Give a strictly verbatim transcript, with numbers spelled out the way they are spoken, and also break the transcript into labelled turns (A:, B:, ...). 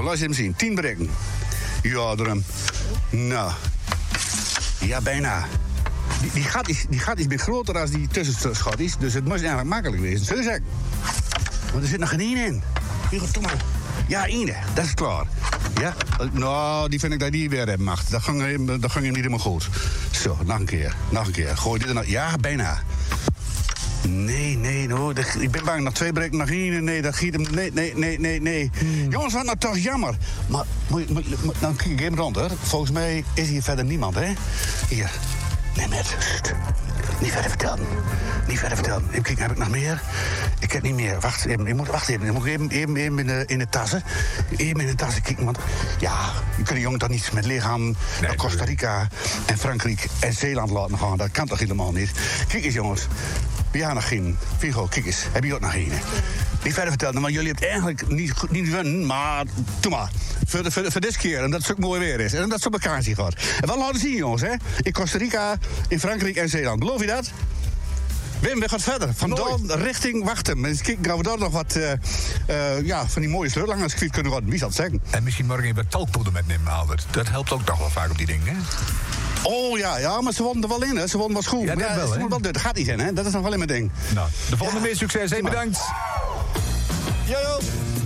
A: even, laat je hem zien. tien breken. Ja, erom. Nou. Ja, bijna. Die, die, gat is, die gat is meer groter dan die tussenschot is. Dus het moest eigenlijk makkelijk wezen. Zullen we zeggen? Want er zit nog geen één in. Hier, kom maar. Ja, één. Dat is klaar. Ja? Nou, die vind ik dat die weer hebben mag. Dat ging, hem- dat ging hem niet helemaal goed. Zo, nog een keer. Nog een keer. Gooi dit er nog. Ja, bijna. Nee, nee, no, dat- ik ben bang. Nog twee breken, nog één. Nee, dat giet hem. Nee, nee, nee, nee, nee. Jongens, wat nou toch jammer. Maar, moet, je- moet, moet- dan kijk ik even rond, hoor. Volgens mij is hier verder niemand, hè? Hier. Nee, met. Sst. Niet verder vertellen. Niet verder vertellen. Even kijken, heb ik nog meer? Ik heb niet meer. Wacht even. Ik moet, wacht even. Ik moet even, even, even in, de, in de tassen. Even in de tassen kijken. Want ja, je kunt die jongen toch niet met lichaam naar Costa Rica en Frankrijk en Zeeland laten gaan. Dat kan toch helemaal niet? Kijk eens, jongens. We gaan nog geen. Vigo, kijk eens. Heb je ook nog een? Niet verder vertellen, maar jullie hebben eigenlijk niet, goed- niet winnen. Maar doe maar. Voor, de- voor, de- voor deze keer. En dat het ook mooi weer is. En dat het op elkaar zien gaat. En wat laten zien, jongens, hè? In Costa Rica, in Frankrijk en Zeeland. Beloof je dat? Wim, we gaan verder. Van Dal richting Wachtem. Eens kijken of we daar nog wat eh, eh, ja, van die mooie sleurlangers kwijt kunnen worden. Wie zal het zeggen?
B: En misschien morgen even talkpoeder metnemen, Albert. Dat helpt ook nog wel vaak op die dingen, hè?
A: Oh ja, ja, maar ze wonnen er wel in, hè? Ze wonnen wel goed.
B: Ja, dat
A: Maar
B: wel,
A: ze
B: hè?
A: moeten wel, dat gaat niet zijn, hè? Dat is nog wel in mijn ding.
B: Nou, de volgende
A: Ja.
B: meer succes. Hey,
A: Doe maar.
B: bedankt.
A: Yo, yo.